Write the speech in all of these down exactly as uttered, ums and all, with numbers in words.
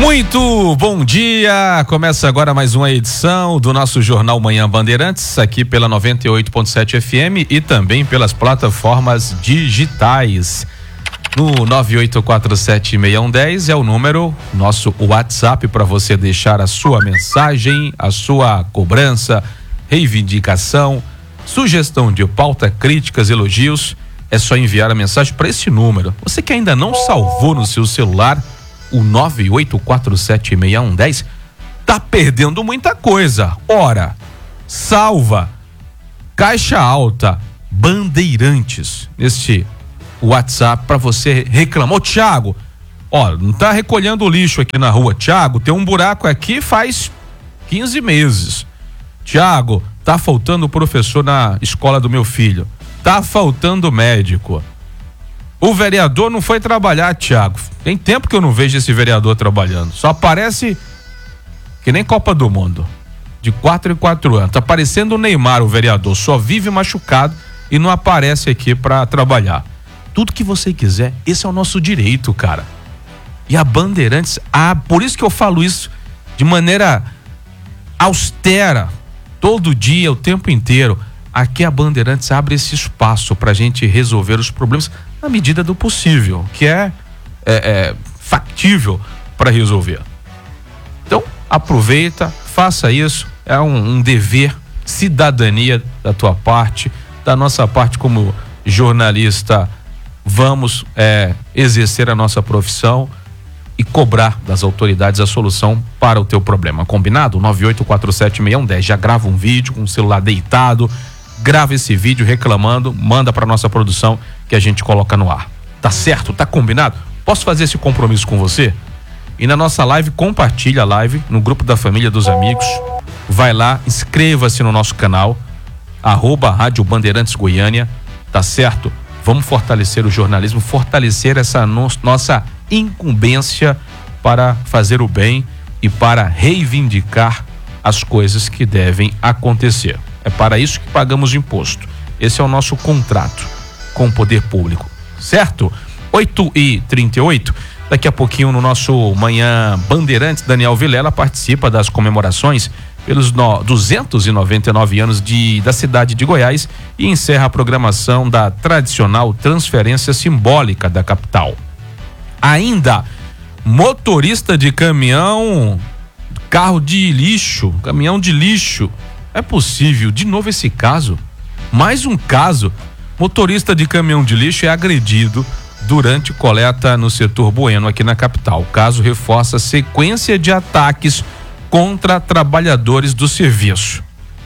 Muito bom dia, começa agora mais uma edição do nosso Jornal Manhã Bandeirantes, aqui pela noventa e oito ponto sete F M e também pelas plataformas digitais. No nove oito quatro sete seis um um zero é o número, nosso WhatsApp para você deixar a sua mensagem, a sua cobrança, reivindicação, sugestão de pauta, críticas, elogios. É só enviar a mensagem para esse número. Você que ainda não salvou no seu celular o nove oito quatro sete seis um um zero, tá perdendo muita coisa. Ora, salva Caixa Alta Bandeirantes neste WhatsApp para você reclamar. Ô Thiago, ó, não tá recolhendo lixo aqui na rua. Thiago, tem um buraco aqui faz quinze meses. Thiago, tá faltando professor na escola do meu filho. Tá faltando médico. O vereador não foi trabalhar, Thiago. Tem tempo que eu não vejo esse vereador trabalhando. Só aparece que nem Copa do Mundo. De quatro em quatro anos. Tá parecendo o Neymar, o vereador. Só vive machucado e não aparece aqui pra trabalhar. Tudo que você quiser, esse é o nosso direito, cara. E a Bandeirantes, ah, por isso que eu falo isso de maneira austera, todo dia, o tempo inteiro. Aqui a Bandeirantes abre esse espaço pra gente resolver os problemas na medida do possível, que é, é, é factível para resolver. Então, aproveita, faça isso, é um, um dever, cidadania da tua parte, da nossa parte como jornalista. Vamos é, exercer a nossa profissão e cobrar das autoridades a solução para o teu problema. Combinado? nove oito quatro sete seis um um zero. Já grava um vídeo com o celular deitado, grava esse vídeo reclamando, manda para nossa produção que a gente coloca no ar. Tá certo? Tá combinado? Posso fazer esse compromisso com você? E na nossa live, compartilha a live no grupo da família, dos amigos. Vai lá, inscreva-se no nosso canal, arroba Rádio Bandeirantes Goiânia, tá certo? Vamos fortalecer o jornalismo, fortalecer essa no, nossa incumbência para fazer o bem e para reivindicar as coisas que devem acontecer. É para isso que pagamos imposto. Esse é o nosso contrato com o poder público, certo? oito e trinta e oito. Daqui a pouquinho no nosso Manhã Bandeirantes, Daniel Vilela participa das comemorações pelos no, duzentos e noventa e nove anos de, da cidade de Goiás e encerra a programação da tradicional transferência simbólica da capital. Ainda, motorista de caminhão, carro de lixo, caminhão de lixo. É possível, de novo esse caso? Mais um caso. Motorista de caminhão de lixo é agredido durante coleta no setor Bueno aqui na capital. O caso reforça a sequência de ataques contra trabalhadores do serviço.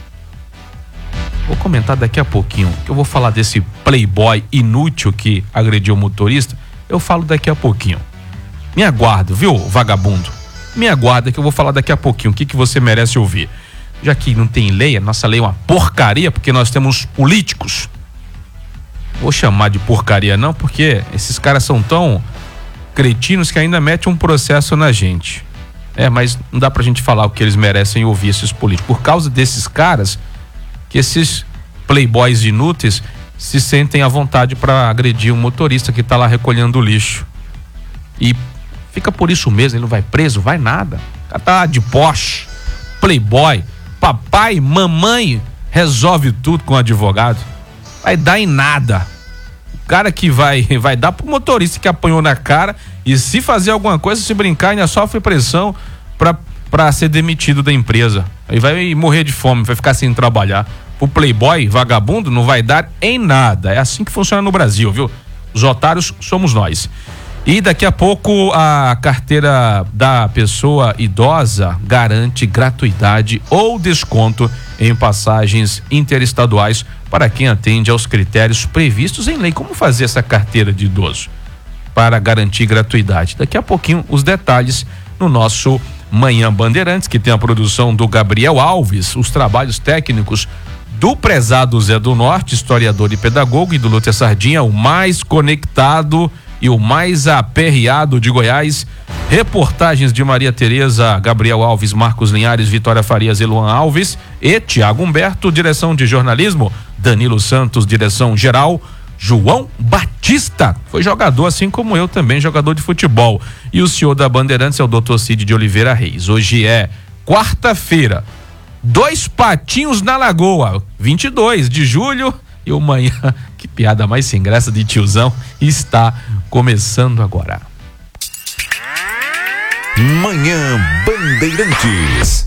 Vou comentar daqui a pouquinho, que eu vou falar desse playboy inútil que agrediu o motorista. Eu falo daqui a pouquinho. Me aguarda, viu, vagabundo? Me aguarda que eu vou falar daqui a pouquinho o que, que você merece ouvir. Já que não tem lei, a nossa lei é uma porcaria, porque nós temos políticos. Vou chamar de porcaria não, porque esses caras são tão cretinos que ainda metem um processo na gente. É, mas não dá pra gente falar o que eles merecem ouvir, esses políticos. Por causa desses caras, que esses playboys inúteis se sentem à vontade para agredir um motorista que tá lá recolhendo lixo. E fica por isso mesmo, ele não vai preso, vai nada. O cara tá de Porsche, playboy, papai, mamãe, resolve tudo com o advogado. Vai dar em nada. O cara que vai, vai dar pro motorista que apanhou na cara e se fazer alguma coisa, se brincar, ainda sofre pressão pra, pra ser demitido da empresa. Aí vai morrer de fome, vai ficar sem trabalhar. O playboy, vagabundo, não vai dar em nada. É assim que funciona no Brasil, viu? Os otários somos nós. E daqui a pouco a carteira da pessoa idosa garante gratuidade ou desconto em passagens interestaduais para quem atende aos critérios previstos em lei. Como fazer essa carteira de idoso para garantir gratuidade? Daqui a pouquinho os detalhes no nosso Manhã Bandeirantes, que tem a produção do Gabriel Alves, os trabalhos técnicos do prezado Zé do Norte, historiador e pedagogo, e do Lúcia Sardinha, o mais conectado e o mais aperreado de Goiás. Reportagens de Maria Tereza, Gabriel Alves, Marcos Linhares, Vitória Farias e Luan Alves e Tiago Humberto. Direção de jornalismo, Danilo Santos, direção geral, João Batista. Foi jogador, assim como eu também, jogador de futebol. E o senhor da Bandeirantes é o doutor Cid de Oliveira Reis. Hoje é quarta-feira. Dois patinhos na lagoa, vinte e dois de julho, e o manhã, que piada mais sem graça de tiozão, está começando agora. Manhã Bandeirantes.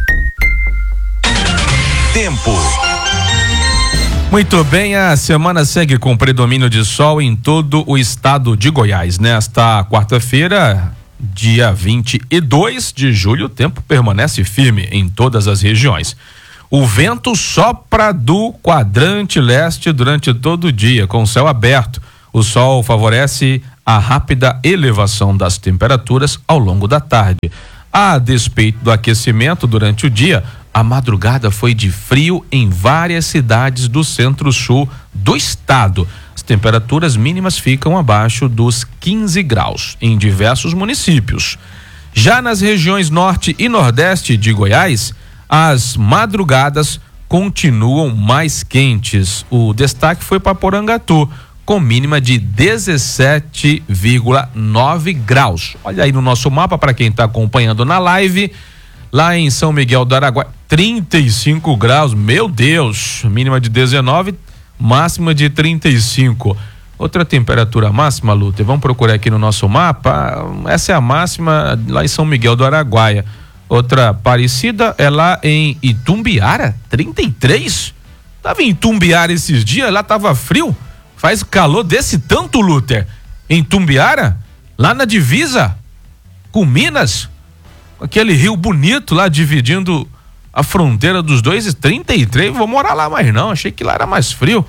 Tempo. Muito bem, a semana segue com predomínio de sol em todo o estado de Goiás. Nesta quarta-feira, dia vinte e dois de julho, o tempo permanece firme em todas as regiões. O vento sopra do quadrante leste durante todo o dia, com o céu aberto. O sol favorece a rápida elevação das temperaturas ao longo da tarde. A despeito do aquecimento durante o dia, a madrugada foi de frio em várias cidades do centro-sul do estado. As temperaturas mínimas ficam abaixo dos quinze graus em diversos municípios. Já nas regiões norte e nordeste de Goiás, as madrugadas continuam mais quentes. O destaque foi para Porangatu, com mínima de dezessete vírgula nove graus. Olha aí no nosso mapa para quem está acompanhando na live. Lá em São Miguel do Araguaia, trinta e cinco graus, meu Deus, mínima de dezenove, máxima de trinta e cinco. Outra temperatura máxima, Lúter, vamos procurar aqui no nosso mapa, essa é a máxima lá em São Miguel do Araguaia. Outra parecida é lá em Itumbiara, trinta e três. Tava em Itumbiara esses dias, lá tava frio, faz calor desse tanto, Lúter. Em Itumbiara, lá na divisa com Minas, aquele rio bonito lá dividindo a fronteira dos dois, trinta e três, vou morar lá mais não, achei que lá era mais frio.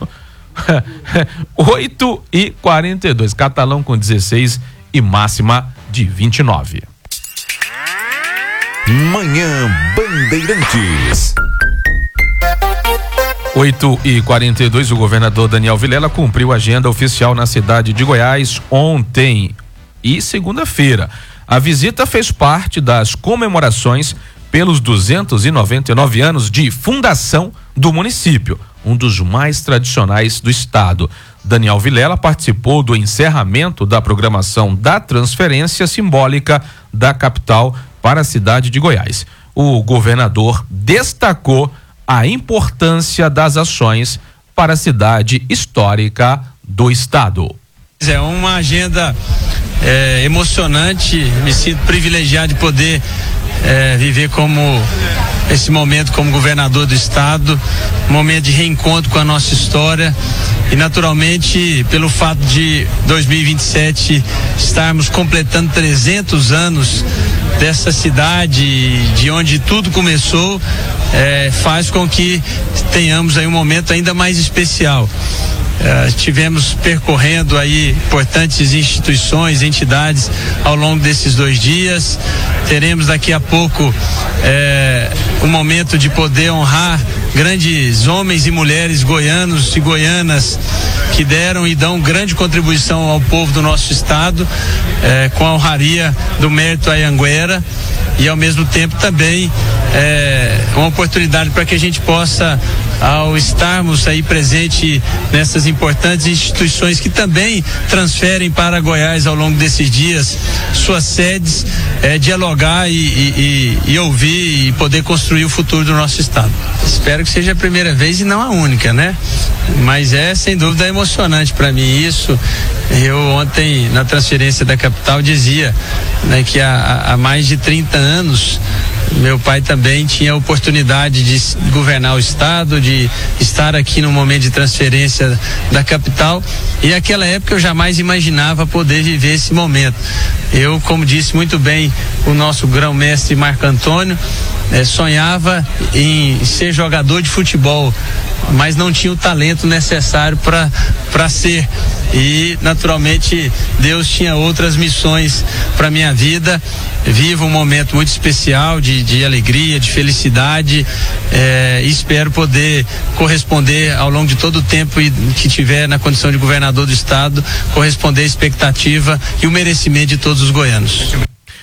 oito e quarenta e dois, Catalão com dezesseis e máxima de vinte e nove. Manhã Bandeirantes. oito e quarenta e dois, o governador Daniel Vilela cumpriu a agenda oficial na cidade de Goiás ontem e segunda-feira. A visita fez parte das comemorações pelos duzentos e noventa e nove anos de fundação do município, um dos mais tradicionais do estado. Daniel Vilela participou do encerramento da programação da transferência simbólica da capital para a cidade de Goiás. O governador destacou a importância das ações para a cidade histórica do estado. É uma agenda é, emocionante, me sinto privilegiado de poder é, viver como esse momento como governador do estado, um momento de reencontro com a nossa história e naturalmente pelo fato de dois mil e vinte e sete estarmos completando trezentos anos dessa cidade, de onde tudo começou, é, faz com que tenhamos aí um momento ainda mais especial. Uh, tivemos percorrendo aí importantes instituições, entidades ao longo desses dois dias. Teremos daqui a pouco eh, um momento de poder honrar grandes homens e mulheres goianos e goianas que deram e dão grande contribuição ao povo do nosso estado, eh, com a honraria do mérito Anhanguera, e ao mesmo tempo também eh, uma oportunidade para que a gente possa, ao estarmos aí presente nessas importantes instituições que também transferem para Goiás ao longo desses dias suas sedes, é, dialogar e, e, e, e ouvir e poder construir o futuro do nosso estado. Espero que seja a primeira vez e não a única, né? Mas é sem dúvida emocionante para mim isso. Eu ontem na transferência da capital dizia, né, que há, há mais de trinta anos meu pai também tinha a oportunidade de governar o estado, de estar aqui no momento de transferência da capital, e naquela época eu jamais imaginava poder viver esse momento. Eu, como disse muito bem o nosso grão-mestre Marco Antônio, eh, sonhava em ser jogador de futebol, mas não tinha o talento necessário para para ser, e naturalmente Deus tinha outras missões para minha vida. Vivo um momento muito especial de, de alegria, de felicidade, eh, e espero poder corresponder ao longo de todo o tempo e, que tiver na condição de governador do estado, corresponder à expectativa e o merecimento de todos os goianos.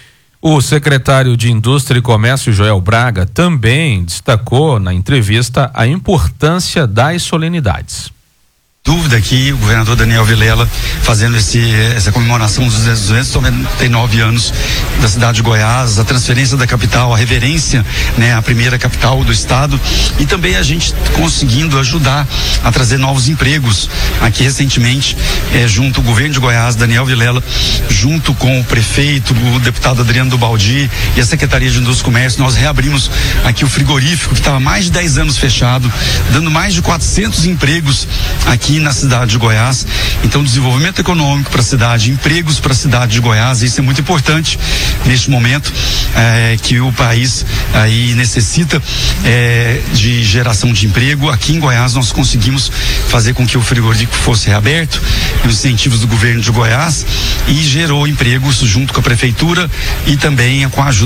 O secretário de Indústria e Comércio, Joel Braga, também destacou na entrevista a importância das solenidades. Dúvida aqui, o governador Daniel Vilela fazendo esse, essa comemoração dos duzentos e noventa e nove anos da cidade de Goiás, a transferência da capital, a reverência, né, à primeira capital do estado, e também a gente conseguindo ajudar a trazer novos empregos. Aqui recentemente, eh, junto ao governo de Goiás, Daniel Vilela, junto com o prefeito, o deputado Adriano Dubaldi e a Secretaria de Indústria e Comércio, nós reabrimos aqui o frigorífico que estava há mais de dez anos fechado, dando mais de quatrocentos empregos aqui na cidade de Goiás. Então, desenvolvimento econômico para a cidade, empregos para a cidade de Goiás, isso é muito importante neste momento é, que o país aí necessita é, de geração de emprego. Aqui em Goiás nós conseguimos fazer com que o frigorífico fosse reaberto, os incentivos do governo de Goiás, e gerou empregos junto com a prefeitura e também com a ajuda